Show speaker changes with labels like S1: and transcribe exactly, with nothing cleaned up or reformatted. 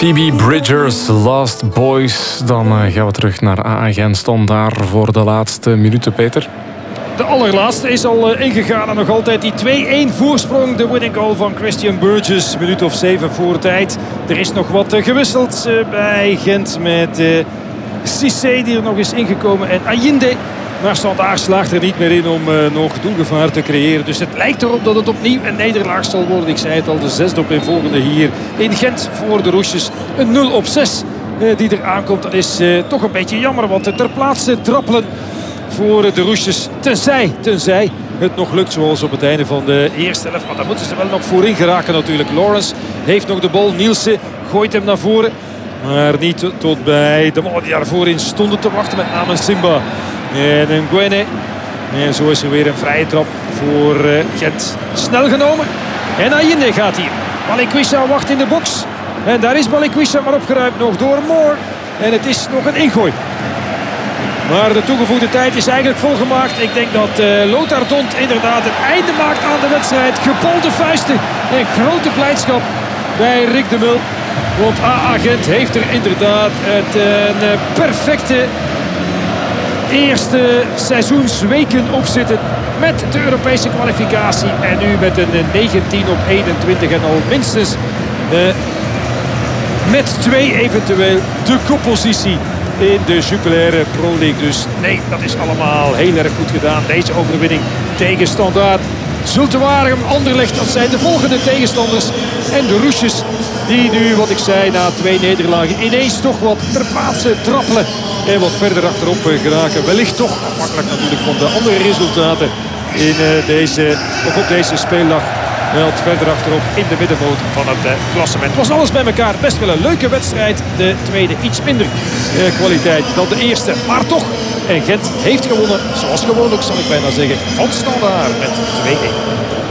S1: Phoebe Bridgers, Last Boys. Dan uh, gaan we terug naar A A Gent. Stond daar voor de laatste minuten, Peter.
S2: De allerlaatste is al ingegaan en nog altijd die twee-één voorsprong. De winning goal van Christian Burgess. Een minuut of zeven voor tijd. Er is nog wat gewisseld bij Gent met uh, Cissé die er nog is ingekomen. En Ayinde. Maar Standaard slaagt er niet meer in om uh, nog doelgevaar te creëren. Dus het lijkt erop dat het opnieuw een nederlaag zal worden. Ik zei het al, de zesde op een volgende hier in Gent voor de Roesjes. Een nul op zes uh, die er aankomt. Dat is uh, toch een beetje jammer, want ter plaatse trappelen voor de Roesjes. Tenzij, tenzij het nog lukt zoals op het einde van de eerste helft. Maar daar moeten ze wel nog voorin geraken natuurlijk. Lawrence heeft nog de bal. Nielsen gooit hem naar voren. Maar niet tot bij de mannen die daar voorin stonden te wachten. Met name Simba en Nguene. En zo is er weer een vrije trap voor Gent. Snel genomen. En Ayinde gaat hier. Balikwisha wacht in de box. En daar is Balikwisha maar opgeruimd nog door Moore. En het is nog een ingooi. Maar de toegevoegde tijd is eigenlijk volgemaakt. Ik denk dat uh, Lothar Dont inderdaad een einde maakt aan de wedstrijd. Gebalde vuisten en grote blijdschap bij Rick de Mul. Want A A Gent heeft er inderdaad het, een uh, perfecte eerste seizoensweken op zitten. Met de Europese kwalificatie. En nu met een negentien op eenentwintig en al minstens uh, met twee eventueel de koppositie in de Jupiler Pro League. Dus nee, dat is allemaal heel erg goed gedaan. Deze overwinning tegen Standaard. Zulte Waregem, Anderlecht, dat zijn de volgende tegenstanders. En de Roesjes die nu, wat ik zei, na twee nederlagen ineens toch wat ter plaatse trappelen. En wat verder achterop geraken. Wellicht toch, afhankelijk natuurlijk van de andere resultaten in deze, of op deze speeldag. Wat verder achterop in de middenmoot van het uh, klassement. Het was alles bij elkaar. Best wel een leuke wedstrijd. De tweede iets minder uh, kwaliteit dan de eerste. Maar toch. En Gent heeft gewonnen. Zoals gewoonlijk zal ik bijna zeggen. Van Standaard met twee-één.